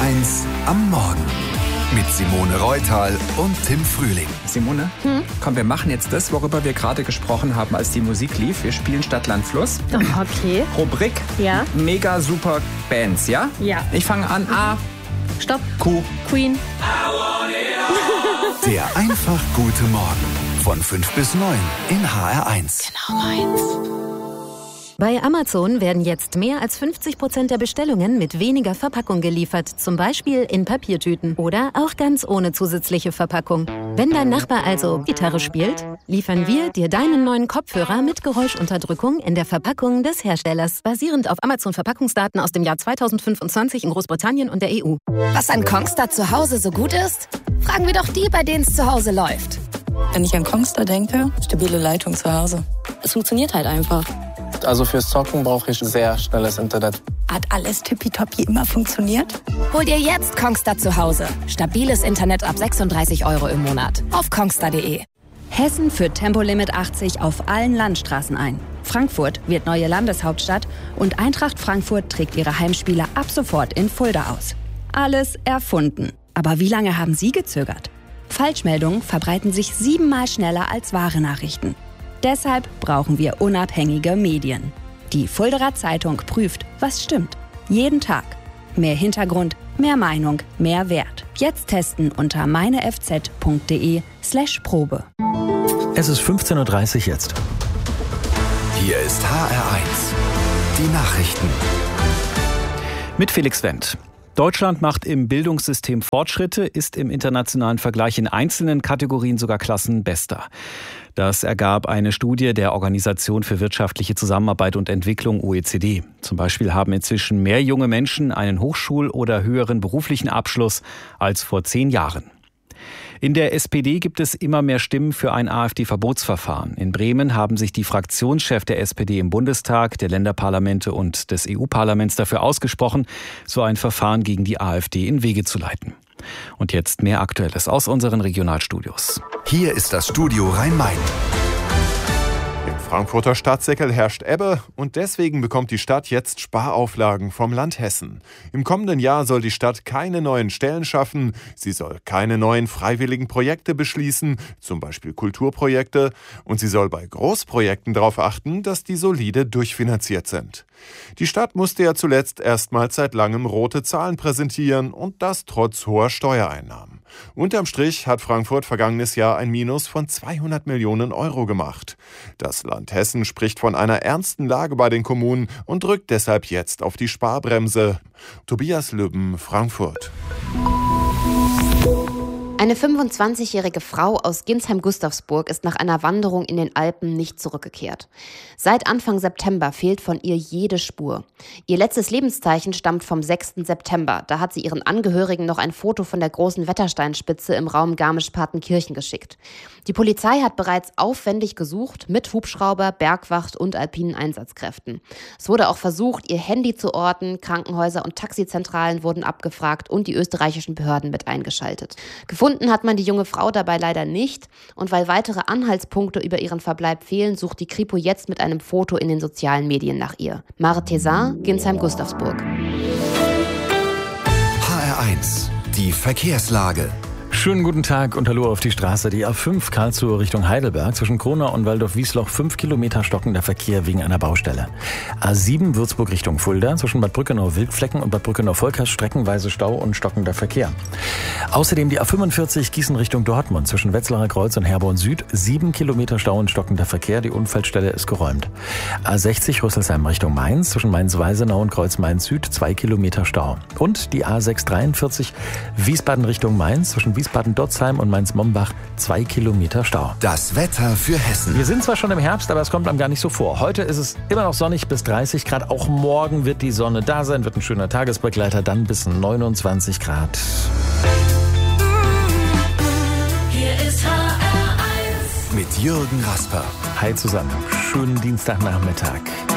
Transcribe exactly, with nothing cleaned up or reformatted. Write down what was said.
eins am Morgen mit Simone Reutal und Tim Frühling. Simone, hm? komm, wir machen jetzt das, worüber wir gerade gesprochen haben, als die Musik lief. Wir spielen Stadt, Land, Fluss. Oh, okay. Rubrik, ja. Mega super Bands, ja? Ja. Ich fange an. A. Stopp. Q. Queen. Der einfach gute Morgen von fünf bis neun in H R eins. Genau meins. Bei Amazon werden jetzt mehr als fünfzig Prozent der Bestellungen mit weniger Verpackung geliefert, zum Beispiel in Papiertüten oder auch ganz ohne zusätzliche Verpackung. Wenn dein Nachbar also Gitarre spielt, liefern wir dir deinen neuen Kopfhörer mit Geräuschunterdrückung in der Verpackung des Herstellers, basierend auf Amazon-Verpackungsdaten aus dem Jahr zweitausendfünfundzwanzig in Großbritannien und der E U. Was an Kongstar zu Hause so gut ist? Fragen wir doch die, bei denen es zu Hause läuft. Wenn ich an Kongstar denke, stabile Leitung zu Hause. Es funktioniert halt einfach. Also fürs Zocken brauche ich sehr schnelles Internet. Hat alles tippitoppi immer funktioniert? Hol dir jetzt Kongstar zu Hause. Stabiles Internet ab sechsunddreißig Euro im Monat. Auf kongstar punkt de. Hessen führt Tempolimit achtzig auf allen Landstraßen ein. Frankfurt wird neue Landeshauptstadt und Eintracht Frankfurt trägt ihre Heimspiele ab sofort in Fulda aus. Alles erfunden. Aber wie lange haben Sie gezögert? Falschmeldungen verbreiten sich siebenmal schneller als wahre Nachrichten. Deshalb brauchen wir unabhängige Medien. Die Fuldaer Zeitung prüft, was stimmt. Jeden Tag. Mehr Hintergrund, mehr Meinung, mehr Wert. Jetzt testen unter meinefz.de slash Probe. Es ist fünfzehn Uhr dreißig jetzt. Hier ist H R eins. Die Nachrichten. Mit Felix Wendt. Deutschland macht im Bildungssystem Fortschritte, ist im internationalen Vergleich in einzelnen Kategorien sogar Klassenbester. Das ergab eine Studie der Organisation für wirtschaftliche Zusammenarbeit und Entwicklung O E C D. Zum Beispiel haben inzwischen mehr junge Menschen einen Hochschul- oder höheren beruflichen Abschluss als vor zehn Jahren. In der S P D gibt es immer mehr Stimmen für ein AfD-Verbotsverfahren. In Bremen haben sich die Fraktionschefs der S P D im Bundestag, der Länderparlamente und des E U-Parlaments dafür ausgesprochen, so ein Verfahren gegen die AfD in Wege zu leiten. Und jetzt mehr Aktuelles aus unseren Regionalstudios. Hier ist das Studio Rhein-Main. Im Frankfurter Stadtsäckel herrscht Ebbe und deswegen bekommt die Stadt jetzt Sparauflagen vom Land Hessen. Im kommenden Jahr soll die Stadt keine neuen Stellen schaffen, sie soll keine neuen freiwilligen Projekte beschließen, zum Beispiel Kulturprojekte, und sie soll bei Großprojekten darauf achten, dass die solide durchfinanziert sind. Die Stadt musste ja zuletzt erstmals seit langem rote Zahlen präsentieren und das trotz hoher Steuereinnahmen. Unterm Strich hat Frankfurt vergangenes Jahr ein Minus von zweihundert Millionen Euro gemacht. Das Land Hessen spricht von einer ernsten Lage bei den Kommunen und drückt deshalb jetzt auf die Sparbremse. Tobias Lübben, Frankfurt. Eine fünfundzwanzigjährige Frau aus Ginsheim-Gustavsburg ist nach einer Wanderung in den Alpen nicht zurückgekehrt. Seit Anfang September fehlt von ihr jede Spur. Ihr letztes Lebenszeichen stammt vom sechsten September. Da hat sie ihren Angehörigen noch ein Foto von der großen Wettersteinspitze im Raum Garmisch-Partenkirchen geschickt. Die Polizei hat bereits aufwendig gesucht mit Hubschrauber, Bergwacht und alpinen Einsatzkräften. Es wurde auch versucht, ihr Handy zu orten, Krankenhäuser und Taxizentralen wurden abgefragt und die österreichischen Behörden mit eingeschaltet. Gefunden hat man die junge Frau dabei leider nicht und weil weitere Anhaltspunkte über ihren Verbleib fehlen, sucht die Kripo jetzt mit einem Foto in den sozialen Medien nach ihr. Mare Tesin, Ginsheim-Gustavsburg. H R eins, die Verkehrslage. Schönen guten Tag und hallo auf die Straße. Die A fünf Karlsruhe Richtung Heidelberg zwischen Kronau und Waldorf-Wiesloch fünf Kilometer stockender Verkehr wegen einer Baustelle. A sieben Würzburg Richtung Fulda zwischen Bad Brückenau-Wildflecken und Bad Brückenau-Volkers streckenweise Stau und stockender Verkehr. Außerdem die A fünfundvierzig Gießen Richtung Dortmund zwischen Wetzlarer Kreuz und Herborn Süd sieben Kilometer Stau und stockender Verkehr. Die Unfallstelle ist geräumt. A sechzig Rüsselsheim Richtung Mainz zwischen Mainz-Weisenau und Kreuz-Mainz Süd zwei Kilometer Stau. Und die A sechshundertdreiundvierzig Wiesbaden Richtung Mainz zwischen Wiesbaden-Dotzheim und Mainz-Mombach zwei Kilometer Stau. Das Wetter für Hessen. Wir sind zwar schon im Herbst, aber es kommt einem gar nicht so vor. Heute ist es immer noch sonnig bis dreißig Grad. Auch morgen wird die Sonne da sein, wird ein schöner Tagesbegleiter, dann bis neunundzwanzig Grad. Hier ist H R eins. Mit Jürgen Rasper. Hi zusammen, schönen Dienstagnachmittag.